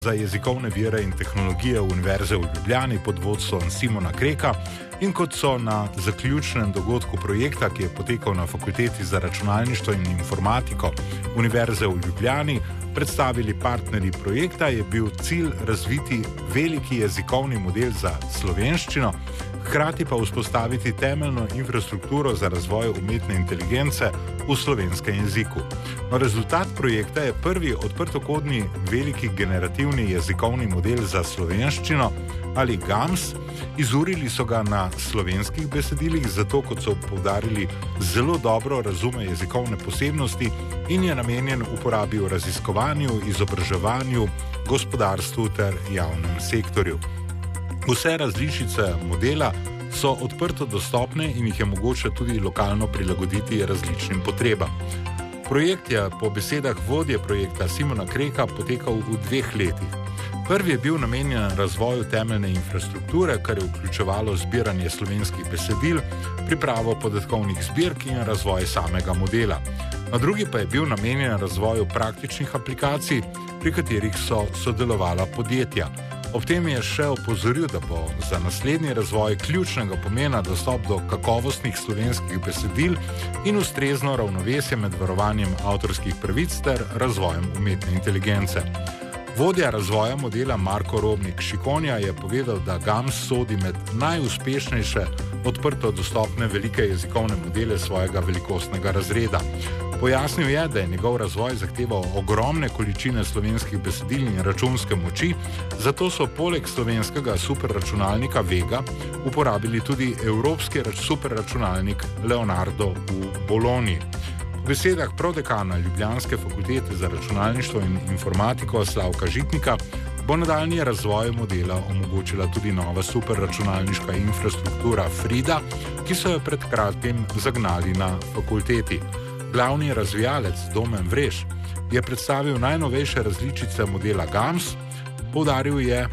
za jezikovne vire in tehnologije Univerze v Ljubljani pod vodstvom Simona Kreka in kot so na zaključnem dogodku projekta, ki je potekal na Fakulteti za računalništvo in informatiko Univerze v Ljubljani, predstavili partnerji projekta, je bil cilj razviti veliki jezikovni model za slovenščino, hkrati pa vzpostaviti temeljno infrastrukturo za razvoj umetne inteligence v slovenskem jeziku. No, rezultat projekta je prvi odprtokodni veliki generativni jezikovni model za slovenščino ali GAMS. Izurili so ga na slovenskih besedilih, zato kot so poudarili, zelo dobro razume jezikovne posebnosti in je namenjen uporabi v raziskovanju, izobraževanju, gospodarstvu ter javnem sektorju. Vse različice modela so odprto dostopne in jih je mogoče tudi lokalno prilagoditi različnim potrebam. Projekt je po besedah vodje projekta Simona Kreka potekal v 2 letih. Prvi je bil namenjen razvoju temeljne infrastrukture, kar je vključevalo zbiranje slovenskih besedil, pripravo podatkovnih zbirk in razvoj samega modela. Na drugi pa je bil namenjen razvoju praktičnih aplikacij, pri katerih so sodelovala podjetja. Ob tem je še opozoril, da bo za naslednji razvoj ključnega pomena dostop do kakovostnih slovenskih besedil in ustrezno ravnovesje med varovanjem avtorskih pravic ter razvojem umetne inteligence. Vodja razvoja modela Marko Robnik-Šikonja je povedal, da GAMS sodi med najuspešnejše odprto dostopne velike jezikovne modele svojega velikostnega razreda. Pojasnil je, da je njegov razvoj zahteval ogromne količine slovenskih besedil in računske moči, zato so poleg slovenskega superračunalnika Vega uporabili tudi evropski superračunalnik Leonardo v Bologni. V besedah prodekana Ljubljanske fakultete za računalništvo in informatiko Slavka Žitnika bo nadaljnji razvoj modela omogočila tudi nova superračunalniška infrastruktura Frida, ki so jo pred kratkim zagnali na fakulteti. Glavni razvijalec Domen Vreš je predstavil najnovejše različice modela GAMS, poudaril je,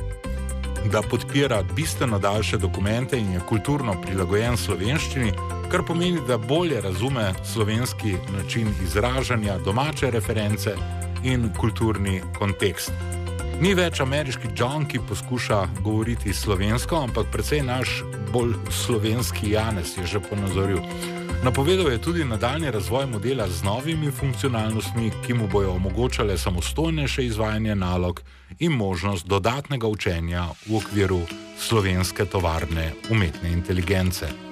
da podpira bistveno daljše dokumente in je kulturno prilagojen slovenščini, kar pomeni, da bolje razume slovenski način izražanja, domače reference in kulturni kontekst. Ni več ameriški John, ki poskuša govoriti slovensko, ampak precej naš bolj slovenski Janez, je že ponazoril. Napovedal je tudi nadaljnji razvoj modela z novimi funkcionalnostmi, ki mu bojo omogočale samostojnejše izvajanje nalog in možnost dodatnega učenja v okviru slovenske tovarne umetne inteligence.